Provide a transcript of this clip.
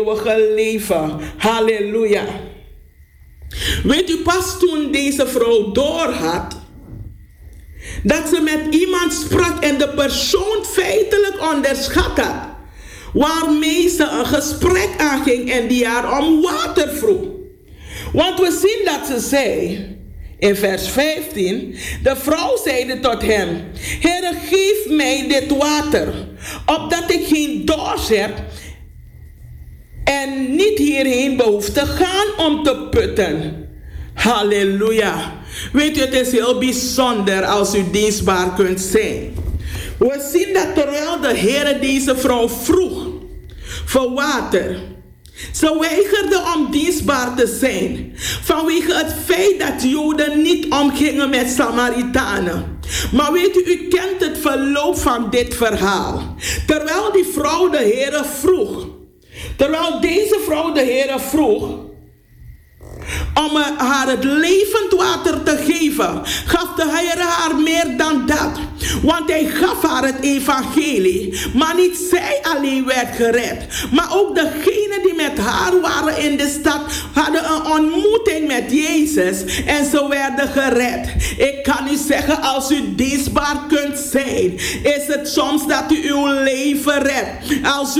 eeuwige leven. Halleluja. Weet u, pas toen deze vrouw doorhad dat ze met iemand sprak en de persoon feitelijk onderschat had, waarmee ze een gesprek aanging en die haar om water vroeg. Want we zien dat ze zei, in vers 15, de vrouw zeide tot hem: Heere, geef mij dit water, opdat ik geen dorst heb en niet hierheen behoef te gaan om te putten. Halleluja. Weet u, het is heel bijzonder als u dienstbaar kunt zijn. We zien dat terwijl de Heer deze vrouw vroeg voor water, ze weigerde om dienstbaar te zijn vanwege het feit dat Joden niet omgingen met Samaritanen. Maar weet u, u kent het verloop van dit verhaal. Terwijl die vrouw de Heer vroeg, terwijl deze vrouw de Heer vroeg om haar het levend water te geven, gaf de Heer haar meer dan dat. Want hij gaf haar het evangelie. Maar niet zij alleen werd gered, maar ook degenen die met haar waren in de stad hadden een ontmoeting met Jezus en ze werden gered. Ik kan u zeggen, als u dienstbaar kunt zijn, is het soms dat u uw leven redt. Als